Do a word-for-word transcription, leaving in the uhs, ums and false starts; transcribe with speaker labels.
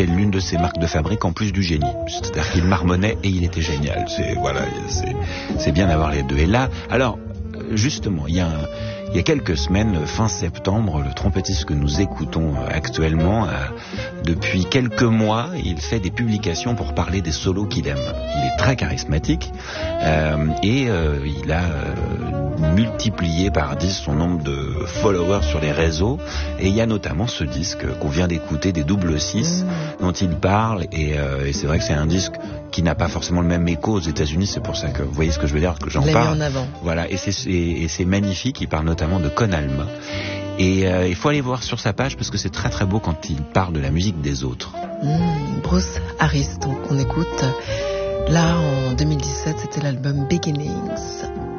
Speaker 1: c'était l'une de ses marques de fabrique en plus du génie. C'est-à-dire qu'il marmonnait et il était génial. C'est, voilà, c'est, c'est bien d'avoir les deux. Et là, alors, justement, il y a un, il y a quelques semaines, fin septembre, le trompettiste que nous écoutons actuellement, a, depuis quelques mois, il fait des publications pour parler des solos qu'il aime. Il est très charismatique euh, et euh, il a euh, multiplié par dix son nombre de followers sur les réseaux. Et il y a notamment ce disque qu'on vient d'écouter, des double six, mmh. dont il parle. Et, euh, et c'est vrai que c'est un disque qui n'a pas forcément le même écho aux États-Unis. C'est pour ça que vous voyez ce que je veux dire, que j'en parle.
Speaker 2: Mis en avant.
Speaker 1: Voilà, et c'est, et, et c'est magnifique. Il parle notamment de Con Alma. Et euh, il faut aller voir sur sa page parce que c'est très très beau quand il parle de la musique des autres.
Speaker 2: Mmh, Bruce Harris, donc on écoute. Là, en deux mille dix-sept, c'était l'album Beginnings.